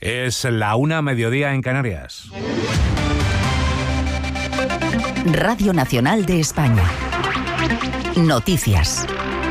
Es la 1:00 en Canarias. Radio Nacional de España. Noticias.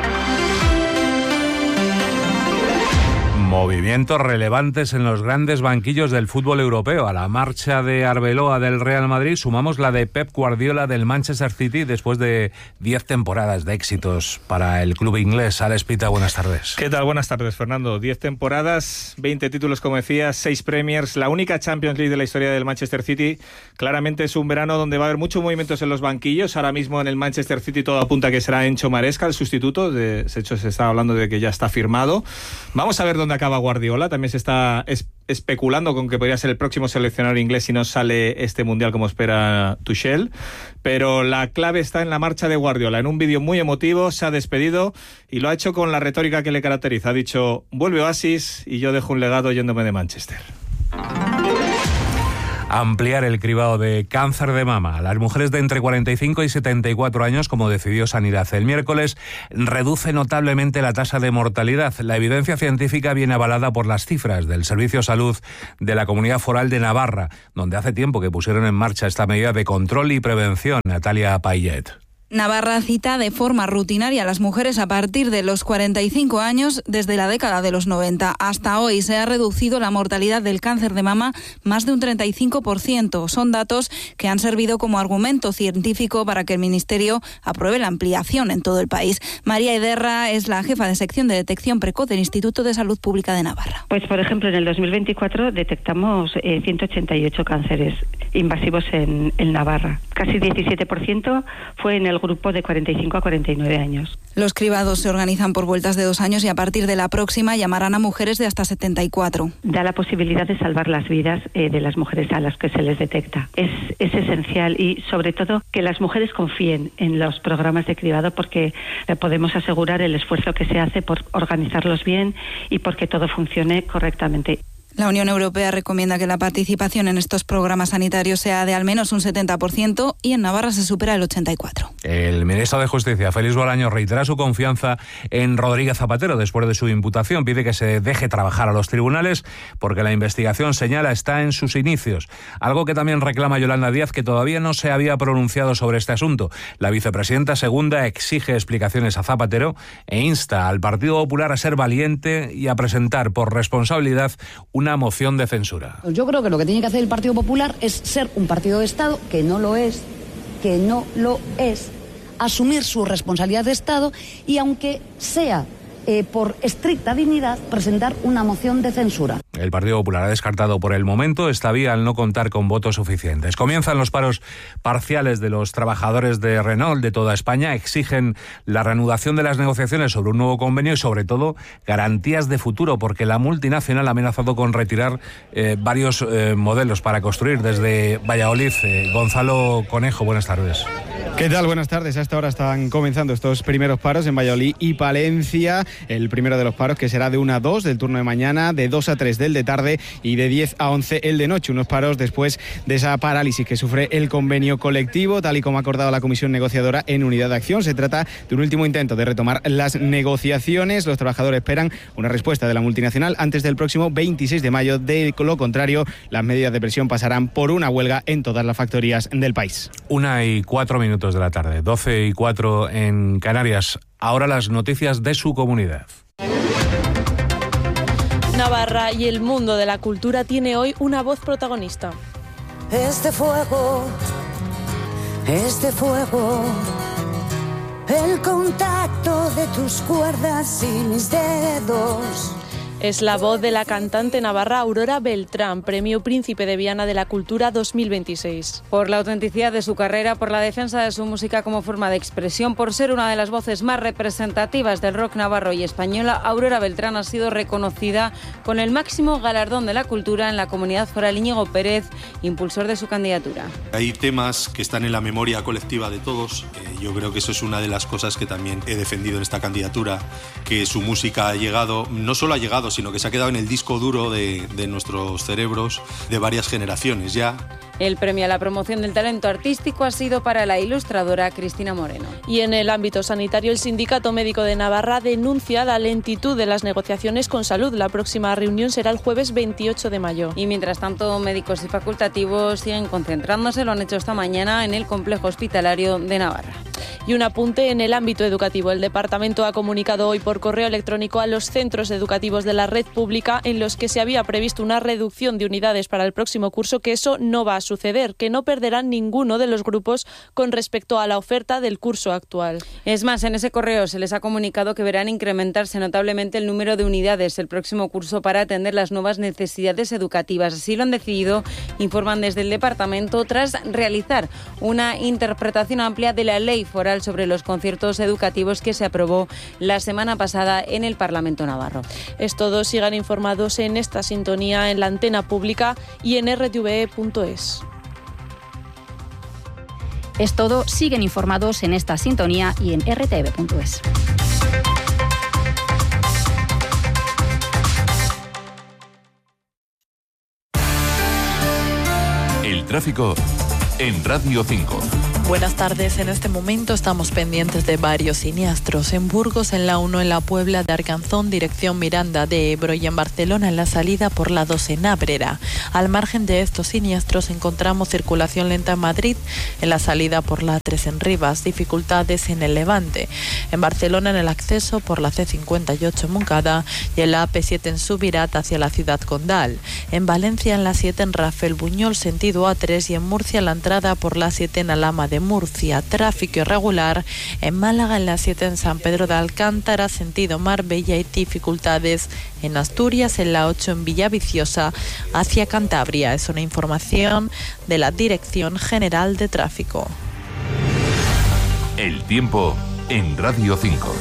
Movimientos relevantes en los grandes banquillos del fútbol europeo. A la marcha de Arbeloa del Real Madrid sumamos la de Pep Guardiola del Manchester City después de 10 temporadas de éxitos para el club inglés. Alex Pita, buenas tardes. ¿Qué tal? Buenas tardes, Fernando. 10 temporadas, 20 títulos, como decías, 6 Premiers, la única Champions League de la historia del Manchester City. Claramente es un verano donde va a haber muchos movimientos en los banquillos. Ahora mismo en el Manchester City todo apunta que será Enzo Maresca el sustituto. De hecho, se está hablando de que ya está firmado. Vamos a ver dónde acaba Guardiola. También se está especulando con que podría ser el próximo seleccionador inglés si no sale este mundial como espera Tuchel, pero la clave está en la marcha de Guardiola. En un vídeo muy emotivo se ha despedido y lo ha hecho con la retórica que le caracteriza. Ha dicho: vuelve Oasis y yo dejo un legado yéndome de Manchester. Ampliar el cribado de cáncer de mama a las mujeres de entre 45 y 74 años, como decidió Sanidad el miércoles, reduce notablemente la tasa de mortalidad. La evidencia científica viene avalada por las cifras del Servicio de Salud de la Comunidad Foral de Navarra, donde hace tiempo que pusieron en marcha esta medida de control y prevención. Natalia Payet. Navarra cita de forma rutinaria a las mujeres a partir de los 45 años desde la década de los 90. Hasta hoy se ha reducido la mortalidad del cáncer de mama más de un 35%. Son datos que han servido como argumento científico para que el Ministerio apruebe la ampliación en todo el país. María Ederra es la jefa de sección de detección precoz del Instituto de Salud Pública de Navarra. Pues, por ejemplo, en el 2024 detectamos 188 cánceres invasivos en Navarra. Casi 17% fue en el grupo de 45 a 49 años. Los cribados se organizan por vueltas de 2 años y a partir de la próxima llamarán a mujeres de hasta 74. Da la posibilidad de salvar las vidas de las mujeres a las que se les detecta. Es esencial y sobre todo que las mujeres confíen en los programas de cribado porque podemos asegurar el esfuerzo que se hace por organizarlos bien y porque todo funcione correctamente. La Unión Europea recomienda que la participación en estos programas sanitarios sea de al menos un 70% y en Navarra se supera el 84%. El ministro de Justicia, Félix Bolaños, reitera su confianza en Rodríguez Zapatero después de su imputación. Pide que se deje trabajar a los tribunales porque la investigación, señala, está en sus inicios. Algo que también reclama Yolanda Díaz, que todavía no se había pronunciado sobre este asunto. La vicepresidenta segunda exige explicaciones a Zapatero e insta al Partido Popular a ser valiente y a presentar por responsabilidad una moción de censura. Yo creo que lo que tiene que hacer el Partido Popular es ser un partido de Estado, que no lo es, asumir su responsabilidad de Estado y, aunque sea por estricta dignidad, presentar una moción de censura. El Partido Popular ha descartado por el momento esta vía al no contar con votos suficientes. Comienzan los paros parciales de los trabajadores de Renault de toda España. Exigen la reanudación de las negociaciones sobre un nuevo convenio y, sobre todo, garantías de futuro, porque la multinacional ha amenazado con retirar varios modelos para construir desde Valladolid. Gonzalo Conejo, buenas tardes. ¿Qué tal? Buenas tardes. Hasta ahora están comenzando estos primeros paros en Valladolid y Palencia. El primero de los paros, que será de 1 a 2 del turno de mañana, de 2 a 3 del de tarde y de 10 a 11 el de noche. Unos paros después de esa parálisis que sufre el convenio colectivo, tal y como ha acordado la comisión negociadora en Unidad de Acción. Se trata de un último intento de retomar las negociaciones. Los trabajadores esperan una respuesta de la multinacional antes del próximo 26 de mayo. De lo contrario, las medidas de presión pasarán por una huelga en todas las factorías del país. 1:04 de la tarde, 12:04 en Canarias. Ahora las noticias de su comunidad. Navarra y el mundo de la cultura tiene hoy una voz protagonista. Este fuego, el contacto de tus cuerdas y mis dedos. Es la voz de la cantante navarra Aurora Beltrán, Premio Príncipe de Viana de la Cultura 2026. Por la autenticidad de su carrera, por la defensa de su música como forma de expresión, por ser una de las voces más representativas del rock navarro y española, Aurora Beltrán ha sido reconocida con el máximo galardón de la cultura en la Comunidad Foral Íñigo Pérez, impulsor de su candidatura. Hay temas que están en la memoria colectiva de todos. Yo creo que eso es una de las cosas que también he defendido en esta candidatura, que su música ha llegado, no solo ha llegado, sino que se ha quedado en el disco duro de nuestros cerebros de varias generaciones ya. El premio a la promoción del talento artístico ha sido para la ilustradora Cristina Moreno. Y en el ámbito sanitario, el Sindicato Médico de Navarra denuncia la lentitud de las negociaciones con Salud. La próxima reunión será el jueves 28 de mayo. Y mientras tanto, médicos y facultativos siguen concentrándose, lo han hecho esta mañana en el complejo hospitalario de Navarra. Y un apunte en el ámbito educativo. El departamento ha comunicado hoy por correo electrónico a los centros educativos de la red pública en los que se había previsto una reducción de unidades para el próximo curso que eso no va a suceder, que no perderán ninguno de los grupos con respecto a la oferta del curso actual. Es más, en ese correo se les ha comunicado que verán incrementarse notablemente el número de unidades el próximo curso para atender las nuevas necesidades educativas. Así lo han decidido, informan desde el departamento, tras realizar una interpretación amplia de la ley foral sobre los conciertos educativos que se aprobó la semana pasada en el Parlamento navarro. Es todo, sigan informados en esta sintonía en la antena pública y en rtve.es. Es todo, siguen informados en esta sintonía y en rtv.es. El tráfico en Radio 5. Buenas tardes. En este momento estamos pendientes de varios siniestros. En Burgos, en la 1, en la Puebla de Arganzón, dirección Miranda de Ebro, y en Barcelona, en la salida por la 2 en Ábrera. Al margen de estos siniestros encontramos circulación lenta en Madrid, en la salida por la 3 en Rivas, dificultades en el Levante. En Barcelona, en el acceso por la C58 en Moncada y en la AP7 en Subirat hacia la ciudad condal. En Valencia, en la 7 en Rafael Buñol, sentido A3, y en Murcia, la entrada por la 7 en Alhama de Murcia. Tráfico irregular en Málaga, en la 7 en San Pedro de Alcántara, sentido Marbella, y dificultades en Asturias, en la 8 en Villaviciosa hacia Cantabria. Es una información de la Dirección General de Tráfico. El tiempo en Radio 5.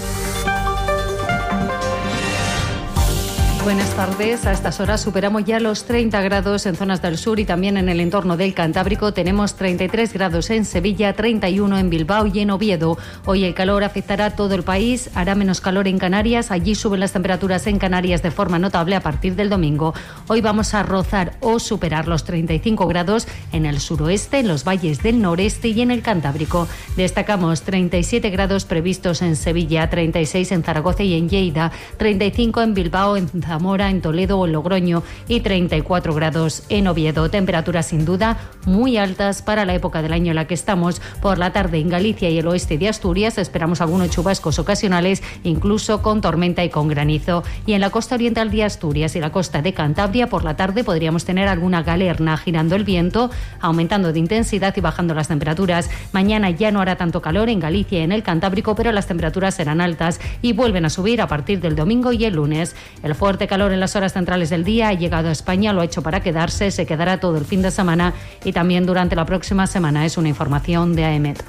Buenas tardes. A estas horas superamos ya los 30 grados en zonas del sur y también en el entorno del Cantábrico. Tenemos 33 grados en Sevilla, 31 en Bilbao y en Oviedo. Hoy el calor afectará a todo el país. Hará menos calor en Canarias. Allí suben las temperaturas en Canarias de forma notable a partir del domingo. Hoy vamos a rozar o superar los 35 grados en el suroeste, en los valles del noreste y en el Cantábrico. Destacamos 37 grados previstos en Sevilla, 36 en Zaragoza y en Lleida, 35 en Bilbao, en Zamora, en Toledo o en Logroño y 34 grados en Oviedo. Temperaturas sin duda muy altas para la época del año en la que estamos. Por la tarde en Galicia y el oeste de Asturias esperamos algunos chubascos ocasionales, incluso con tormenta y con granizo. Y en la costa oriental de Asturias y la costa de Cantabria por la tarde podríamos tener alguna galerna, girando el viento, aumentando de intensidad y bajando las temperaturas. Mañana ya no hará tanto calor en Galicia y en el Cantábrico, pero las temperaturas serán altas y vuelven a subir a partir del domingo y el lunes. El fuerte calor en las horas centrales del día ha llegado a España, lo ha hecho para quedarse, se quedará todo el fin de semana y también durante la próxima semana. Es una información de AEMET.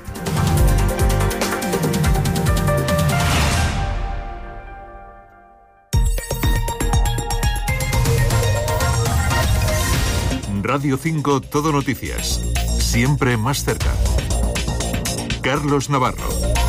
Radio 5 Todo Noticias. Siempre más cerca. Carlos Navarro.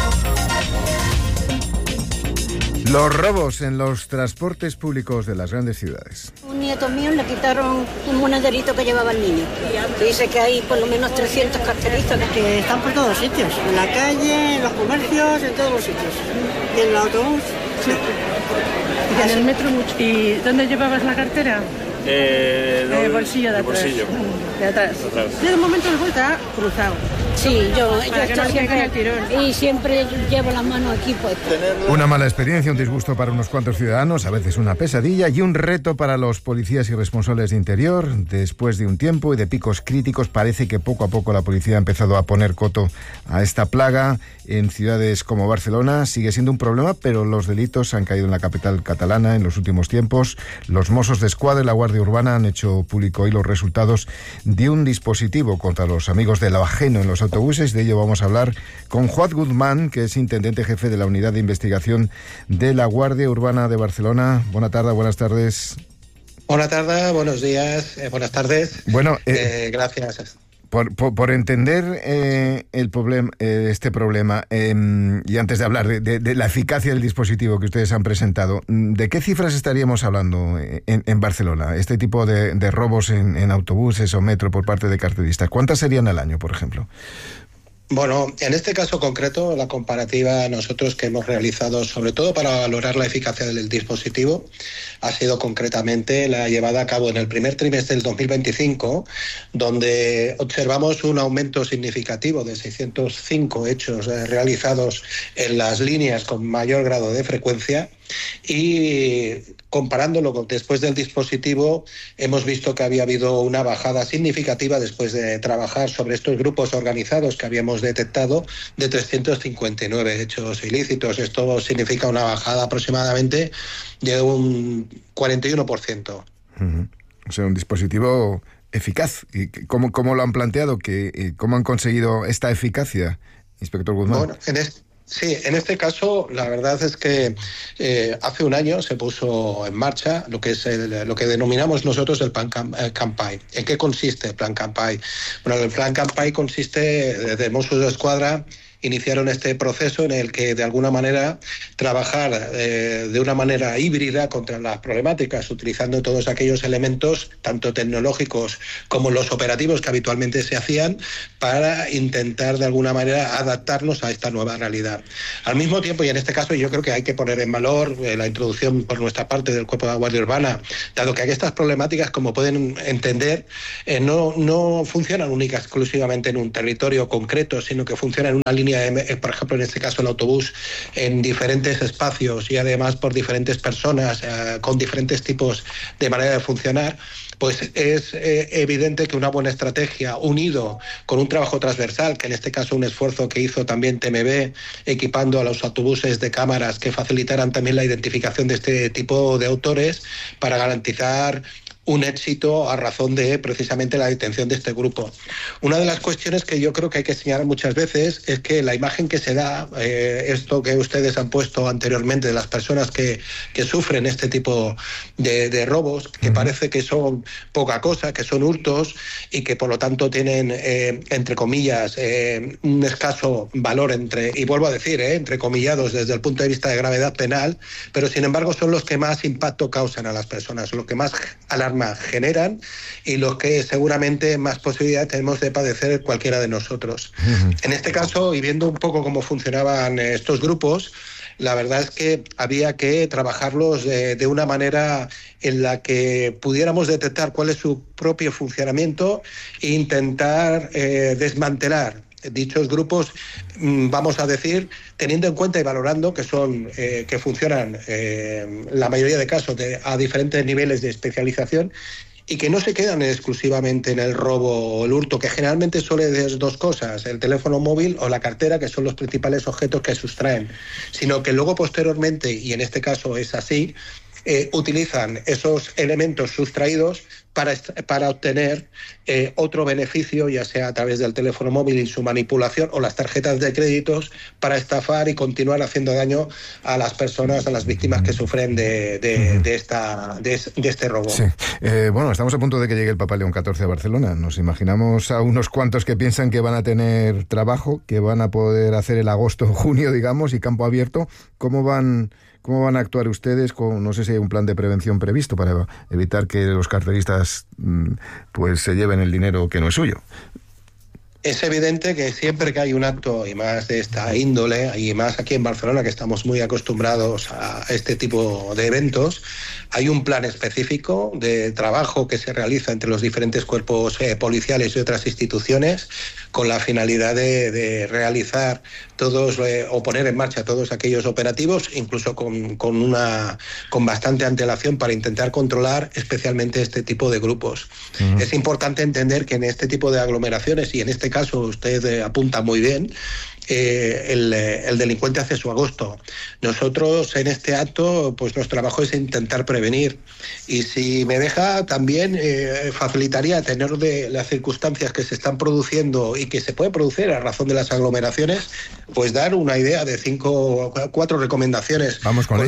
Los robos en los transportes públicos de las grandes ciudades. Un nieto mío le quitaron un monederito que llevaba el niño. Dice que hay por lo menos 300 carteristas. Que están por todos sitios, en la calle, en los comercios, en todos los sitios. Y en el autobús. Sí. Y en el metro mucho. ¿Y dónde llevabas la cartera? El bolsillo de atrás. Bolsillo. De atrás. De un momento de vuelta, cruzado. Sí, yo estoy siempre, y siempre llevo la mano aquí puesta. Una mala experiencia, un disgusto para unos cuantos ciudadanos, a veces una pesadilla y un reto para los policías y responsables de interior. Después de un tiempo y de picos críticos, parece que poco a poco la policía ha empezado a poner coto a esta plaga. En ciudades como Barcelona sigue siendo un problema, pero los delitos han caído en la capital catalana en los últimos tiempos. Los Mossos d'Esquadra y la Guardia Urbana han hecho público hoy los resultados de un dispositivo contra los amigos de lo ajeno en los autobuses. De ello vamos a hablar con Juan Guzmán, que es intendente jefe de la Unidad de Investigación de la Guardia Urbana de Barcelona. Buenas tardes. Buenas tardes, buenos días, buenas tardes. Bueno, gracias. Por entender este problema, y antes de hablar de la eficacia del dispositivo que ustedes han presentado, ¿de qué cifras estaríamos hablando en Barcelona? Este tipo de robos en autobuses o metro por parte de carteristas, ¿cuántas serían al año, por ejemplo? Bueno, en este caso concreto, la comparativa nosotros que hemos realizado, sobre todo para valorar la eficacia del dispositivo, ha sido concretamente la llevada a cabo en el primer trimestre del 2025, donde observamos un aumento significativo de 605 hechos realizados en las líneas con mayor grado de frecuencia. Y comparándolo después del dispositivo, hemos visto que había habido una bajada significativa después de trabajar sobre estos grupos organizados que habíamos detectado de 359 hechos ilícitos. Esto significa una bajada aproximadamente de un 41%. O sea, un dispositivo eficaz. ¿Y cómo lo han planteado? ¿Cómo han conseguido esta eficacia, inspector Guzmán? Bueno, sí, en este caso la verdad es que hace un año se puso en marcha lo que es lo que denominamos nosotros el Plan Campaign. ¿En qué consiste el Plan Campaign? Bueno, el Plan Campaign consiste desde Mossos d'Esquadra. Iniciaron este proceso en el que de alguna manera trabajar de una manera híbrida contra las problemáticas, utilizando todos aquellos elementos, tanto tecnológicos como los operativos que habitualmente se hacían, para intentar de alguna manera adaptarnos a esta nueva realidad. Al mismo tiempo, y en este caso yo creo que hay que poner en valor la introducción por nuestra parte del Cuerpo de la Guardia Urbana, dado que estas problemáticas, como pueden entender, no funcionan única exclusivamente en un territorio concreto, sino que funcionan en una línea, por ejemplo, en este caso el autobús, en diferentes espacios y además por diferentes personas, con diferentes tipos de manera de funcionar. Pues es evidente que una buena estrategia, unido con un trabajo transversal, que en este caso un esfuerzo que hizo también TMB, equipando a los autobuses de cámaras que facilitaran también la identificación de este tipo de autores, para garantizar un éxito a razón de precisamente la detención de este grupo. Una de las cuestiones que yo creo que hay que señalar muchas veces es que la imagen que se da, esto que ustedes han puesto anteriormente de las personas que sufren este tipo de robos, que parece que son poca cosa, que son hurtos y que por lo tanto tienen, entre comillas, un escaso valor, y vuelvo a decir, entrecomillados desde el punto de vista de gravedad penal, pero sin embargo son los que más impacto causan a las personas, los que más alarma generan y los que seguramente más posibilidad tenemos de padecer cualquiera de nosotros. En este caso, y viendo un poco cómo funcionaban estos grupos, la verdad es que había que trabajarlos de una manera en la que pudiéramos detectar cuál es su propio funcionamiento e intentar desmantelar dichos grupos, vamos a decir, teniendo en cuenta y valorando que son que funcionan la mayoría de casos a diferentes niveles de especialización y que no se quedan exclusivamente en el robo o el hurto, que generalmente suele ser dos cosas, el teléfono móvil o la cartera, que son los principales objetos que sustraen, sino que luego posteriormente, y en este caso es así, utilizan esos elementos sustraídos para obtener otro beneficio, ya sea a través del teléfono móvil y su manipulación, o las tarjetas de créditos, para estafar y continuar haciendo daño a las personas, a las víctimas que sufren de este robo. Sí. Bueno, estamos a punto de que llegue el Papa León XIV a Barcelona. Nos imaginamos a unos cuantos que piensan que van a tener trabajo, que van a poder hacer el agosto-junio, digamos, y campo abierto. ¿Cómo van a actuar ustedes? No sé si hay un plan de prevención previsto para evitar que los carteristas pues se lleven el dinero que no es suyo. Es evidente que siempre que hay un acto, y más de esta índole, y más aquí en Barcelona, que estamos muy acostumbrados a este tipo de eventos, hay un plan específico de trabajo que se realiza entre los diferentes cuerpos policiales y otras instituciones, con la finalidad de realizar todos o poner en marcha todos aquellos operativos, incluso con bastante antelación, para intentar controlar especialmente este tipo de grupos. Es importante entender que en este tipo de aglomeraciones, y en este caso usted apunta muy bien, el delincuente hace su agosto. Nosotros en este acto, pues nuestro trabajo es intentar prevenir, y si me deja también facilitaría, a tenor de las circunstancias que se están produciendo y que se puede producir a razón de las aglomeraciones, pues dar una idea de 4 recomendaciones. Vamos con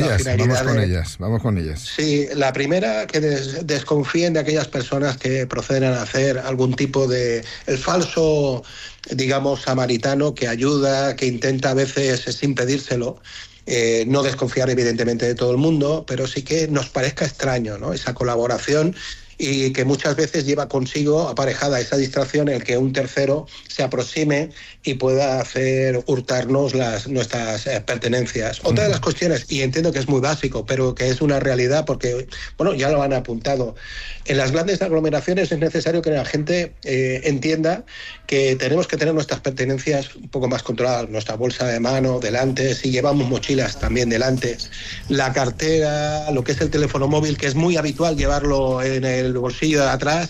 ellas. Sí, la primera, que desconfíen de aquellas personas que proceden a hacer algún tipo de el falso, digamos, samaritano que ayuda, que intenta a veces sin pedírselo. No desconfiar evidentemente de todo el mundo, pero sí que nos parezca extraño, ¿no?, esa colaboración, y que muchas veces lleva consigo aparejada esa distracción, el que un tercero se aproxime y pueda hacer hurtarnos nuestras pertenencias. Otra de las cuestiones, y entiendo que es muy básico, pero que es una realidad porque, bueno, ya lo han apuntado, en las grandes aglomeraciones es necesario que la gente entienda que tenemos que tener nuestras pertenencias un poco más controladas, nuestra bolsa de mano delante, si llevamos mochilas también delante, la cartera, lo que es el teléfono móvil, que es muy habitual llevarlo en el bolsillo de atrás.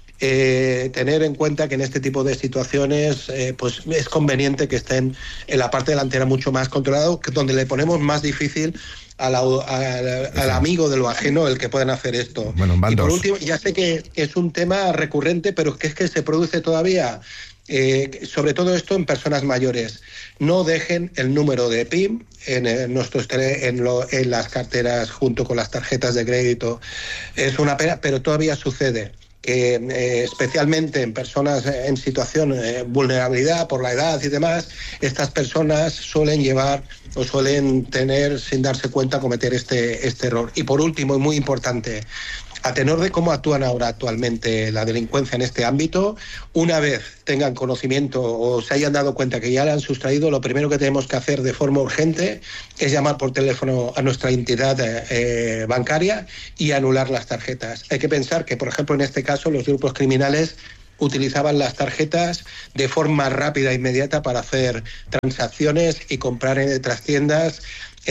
Tener en cuenta que en este tipo de situaciones pues es conveniente que estén en la parte delantera mucho más controlado, donde le ponemos más difícil al amigo de lo ajeno el que puedan hacer esto. Bueno, y por último, ya sé que es un tema recurrente, pero que es que se produce todavía, sobre todo esto en personas mayores. No dejen el número de PIN en las carteras junto con las tarjetas de crédito. Es una pena, pero todavía sucede que especialmente en personas en situación de vulnerabilidad por la edad y demás, estas personas suelen llevar o suelen tener, sin darse cuenta, cometer este error. Y por último, y muy importante, a tenor de cómo actúan ahora actualmente la delincuencia en este ámbito, una vez tengan conocimiento o se hayan dado cuenta que ya la han sustraído, lo primero que tenemos que hacer de forma urgente es llamar por teléfono a nuestra entidad bancaria y anular las tarjetas. Hay que pensar que, por ejemplo, en este caso, los grupos criminales utilizaban las tarjetas de forma rápida e inmediata para hacer transacciones y comprar en otras tiendas,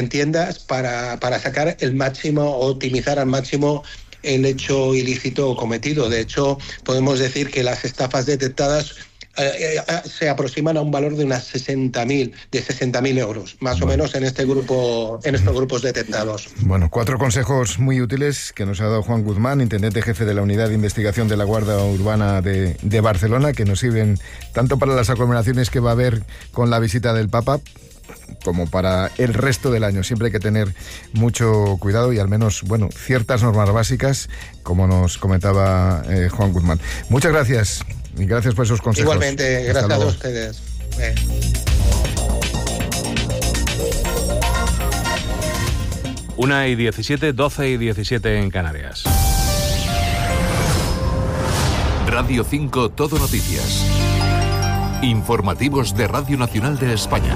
para sacar el máximo o optimizar al máximo el hecho ilícito cometido. De hecho, podemos decir que las estafas detectadas se aproximan a un valor de unas 60.000 euros, más o menos en estos grupos detectados. Bueno, 4 consejos muy útiles que nos ha dado Juan Guzmán, intendente jefe de la Unidad de Investigación de la Guardia Urbana de Barcelona, que nos sirven tanto para las aglomeraciones que va a haber con la visita del Papa, como para el resto del año. Siempre hay que tener mucho cuidado y al menos, bueno, ciertas normas básicas, como nos comentaba Juan Guzmán. Muchas gracias y gracias por esos consejos. Igualmente, gracias a ustedes. 1:17, 12:17 en Canarias. Radio 5 Todo Noticias. Informativos de Radio Nacional de España.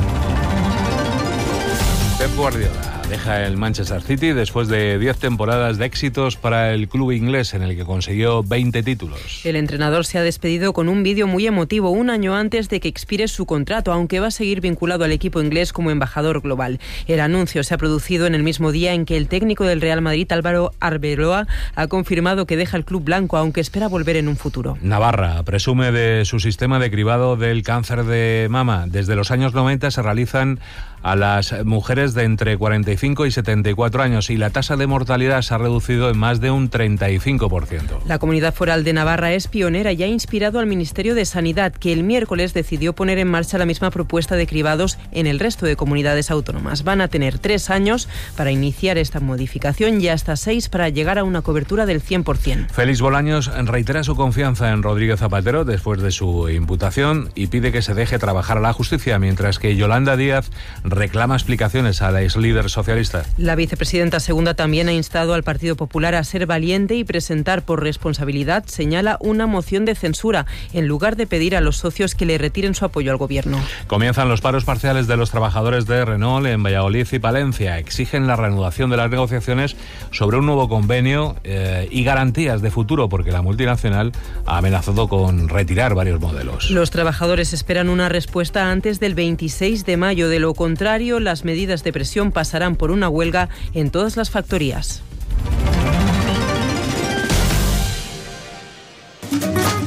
Pep Guardiola deja el Manchester City después de 10 temporadas de éxitos para el club inglés, en el que consiguió 20 títulos. El entrenador se ha despedido con un vídeo muy emotivo, un año antes de que expire su contrato, aunque va a seguir vinculado al equipo inglés como embajador global. El anuncio se ha producido en el mismo día en que el técnico del Real Madrid, Álvaro Arbeloa, ha confirmado que deja el club blanco, aunque espera volver en un futuro. Navarra presume de su sistema de cribado del cáncer de mama. Desde los años 90 se realizan a las mujeres de entre 45 y 74 años y la tasa de mortalidad se ha reducido en más de un 35%. La Comunidad Foral de Navarra es pionera y ha inspirado al Ministerio de Sanidad, que el miércoles decidió poner en marcha la misma propuesta de cribados en el resto de comunidades autónomas. Van a tener 3 años para iniciar esta modificación y hasta 6 para llegar a una cobertura del 100%. Félix Bolaños reitera su confianza en Rodríguez Zapatero después de su imputación y pide que se deje trabajar a la justicia, mientras que Yolanda Díaz reclama explicaciones a la ex líder socialista. La vicepresidenta segunda también ha instado al Partido Popular a ser valiente y presentar por responsabilidad, señala, una moción de censura, en lugar de pedir a los socios que le retiren su apoyo al gobierno. Comienzan los paros parciales de los trabajadores de Renault en Valladolid y Palencia. Exigen la reanudación de las negociaciones sobre un nuevo convenio y garantías de futuro, porque la multinacional ha amenazado con retirar varios modelos. Los trabajadores esperan una respuesta antes del 26 de mayo. De lo contrario, las medidas de presión pasarán por una huelga en todas las factorías.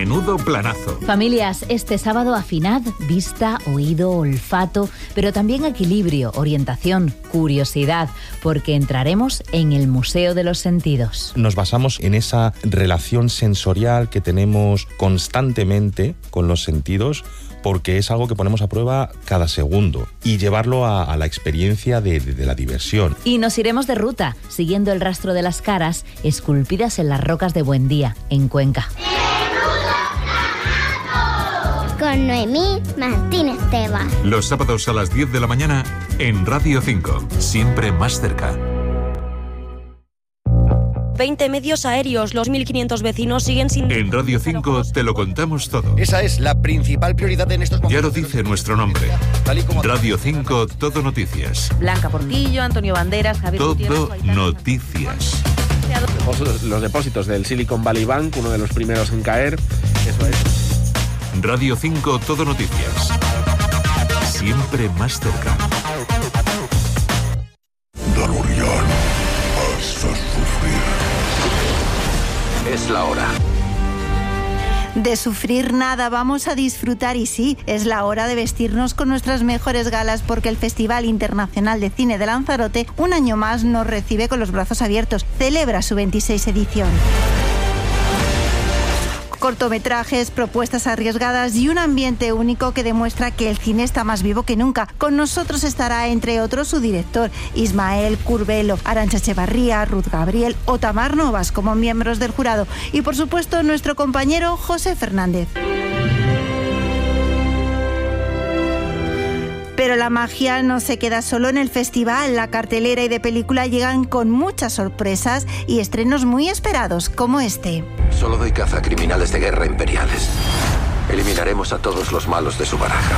Menudo planazo. Familias, este sábado afinad vista, oído, olfato, pero también equilibrio, orientación, curiosidad, porque entraremos en el Museo de los Sentidos. Nos basamos en esa relación sensorial que tenemos constantemente con los sentidos, porque es algo que ponemos a prueba cada segundo, y llevarlo a la experiencia de la diversión. Y nos iremos de ruta, siguiendo el rastro de las caras esculpidas en las rocas de Buendía, en Cuenca. Con Noemí Martínez Tebas. Los sábados a las 10 de la mañana en Radio 5, siempre más cerca. 20 medios aéreos, los 1.500 vecinos siguen sin... En Radio 5 te lo contamos todo. Esa es la principal prioridad en estos momentos. Ya lo dice nuestro nombre. Radio 5, Todo Noticias. Blanca Portillo, Antonio Banderas, Javier Todo Noticias. Los depósitos del Silicon Valley Bank, uno de los primeros en caer. Eso es. Radio 5, Todo Noticias. Siempre más cerca. Don Urión, vas a sufrir. Es la hora. De sufrir nada, vamos a disfrutar, y sí, es la hora de vestirnos con nuestras mejores galas, porque el Festival Internacional de Cine de Lanzarote un año más nos recibe con los brazos abiertos. Celebra su 26 edición. Cortometrajes, propuestas arriesgadas y un ambiente único que demuestra que el cine está más vivo que nunca. Con nosotros estará, entre otros, su director, Ismael Curbelo, Arantxa Echevarría, Ruth Gabriel o Tamar Novas como miembros del jurado. Y, por supuesto, nuestro compañero José Fernández. Pero la magia no se queda solo en el festival. La cartelera y de película llegan con muchas sorpresas y estrenos muy esperados, como este. Solo doy caza a criminales de guerra imperiales. Eliminaremos a todos los malos de su baraja.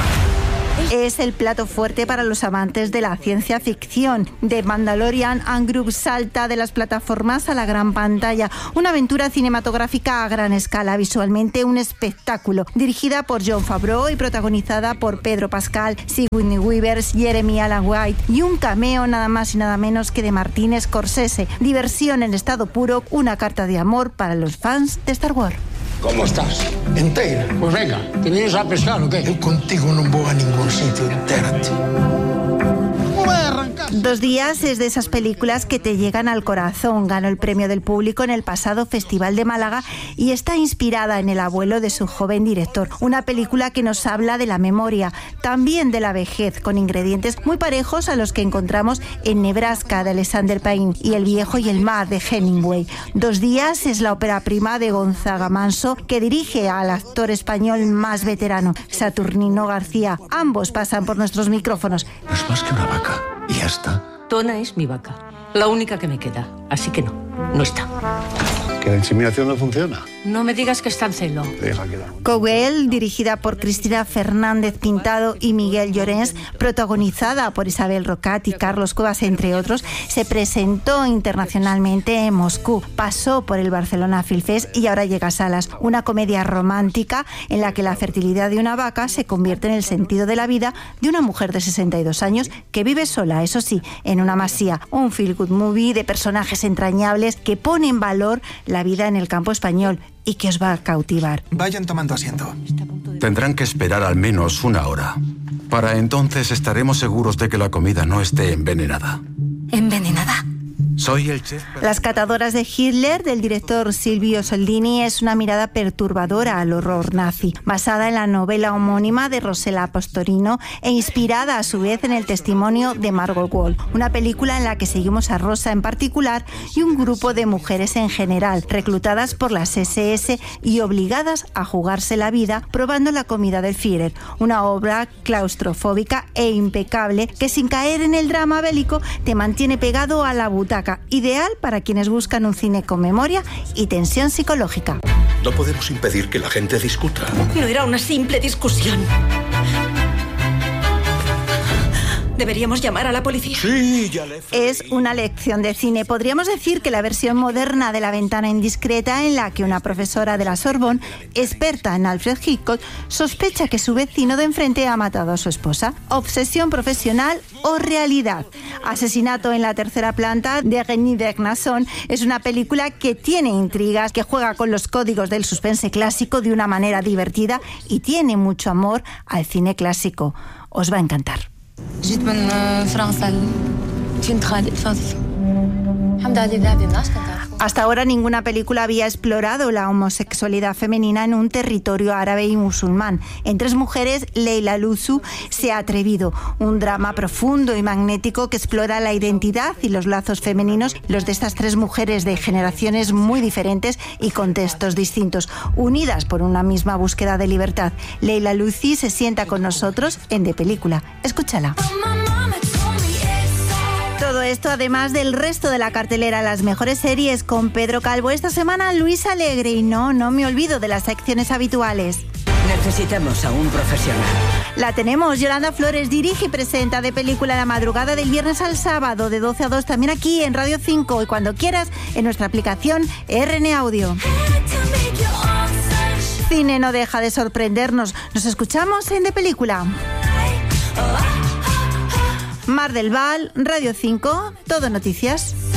Es el plato fuerte para los amantes de la ciencia ficción. The Mandalorian and Group salta de las plataformas a la gran pantalla. Una aventura cinematográfica a gran escala, visualmente un espectáculo. Dirigida por Jon Favreau y protagonizada por Pedro Pascal, Sigourney Weaver, Jeremy Allen White y un cameo nada más y nada menos que de Martin Scorsese. Diversión en estado puro, una carta de amor para los fans de Star Wars. ¿Cómo estás? Entera. Pues venga, ¿te vienes a pescar o qué? Yo contigo no voy a ningún sitio, entérate. ¿Cómo vas a arrancar? 2 días es de esas películas que te llegan al corazón. Ganó el premio del público en el pasado Festival de Málaga y está inspirada en el abuelo de su joven director. Una película que nos habla de la memoria, también de la vejez, con ingredientes muy parejos a los que encontramos en Nebraska de Alexander Payne y El viejo y el mar de Hemingway. 2 días es la ópera prima de Gonzaga Manso, que dirige al actor español más veterano, Saturnino García. Ambos pasan por nuestros micrófonos. No es más que una vaca. Y ya está. Tona es mi vaca, la única que me queda, así que no está. ¿Que la inseminación no funciona? No me digas que está en celo. Deja quedar. Cowell, dirigida por Cristina Fernández Pintado y Miguel Llorens, protagonizada por Isabel Rocat y Carlos Cuevas, entre otros, se presentó internacionalmente en Moscú, pasó por el Barcelona Film Fest y ahora llega a salas. Una comedia romántica en la que la fertilidad de una vaca se convierte en el sentido de la vida de una mujer de 62 años que vive sola, eso sí, en una masía. Un feel good movie de personajes entrañables que pone en valor la vida en el campo español y que os va a cautivar. Vayan tomando asiento. Tendrán que esperar al menos 1 hora. Para entonces estaremos seguros de que la comida no esté envenenada. ¿Envenenada? Soy el chef. Las catadoras de Hitler, del director Silvio Soldini, es una mirada perturbadora al horror nazi, basada en la novela homónima de Rossella Pastorino e inspirada a su vez en el testimonio de Margot Wall. Una película en la que seguimos a Rosa en particular y un grupo de mujeres en general, reclutadas por las SS y obligadas a jugarse la vida probando la comida del Führer. Una obra claustrofóbica e impecable que, sin caer en el drama bélico, te mantiene pegado a la butaca. Ideal para quienes buscan un cine con memoria y tensión psicológica. No podemos impedir que la gente discuta. No era una simple discusión. ¿Deberíamos llamar a la policía? Sí, ya le... Es una lección de cine. Podríamos decir que la versión moderna de La ventana indiscreta, en la que una profesora de la Sorbonne, experta en Alfred Hitchcock, sospecha que su vecino de enfrente ha matado a su esposa. Obsesión profesional o realidad. Asesinato en la tercera planta, de René Vernasson, es una película que tiene intrigas, que juega con los códigos del suspense clásico de una manera divertida y tiene mucho amor al cine clásico. Os va a encantar. Hasta ahora ninguna película había explorado la homosexualidad femenina en un territorio árabe y musulmán. En Tres mujeres, Leila Luzu se ha atrevido. Un drama profundo y magnético que explora la identidad y los lazos femeninos, los de estas tres mujeres de generaciones muy diferentes y contextos distintos, unidas por una misma búsqueda de libertad. Leila Luzu se sienta con nosotros en De Película. Escúchala. Todo esto además del resto de la cartelera, las mejores series con Pedro Calvo. Esta semana Luis Alegre y no me olvido de las secciones habituales. Necesitamos a un profesional. La tenemos. Yolanda Flores dirige y presenta De Película la madrugada del viernes al sábado de 12 a 2, también aquí en Radio 5 y cuando quieras en nuestra aplicación RN Audio. Cine no deja de sorprendernos. Nos escuchamos en De Película. Mar del Val, Radio 5, Todo Noticias.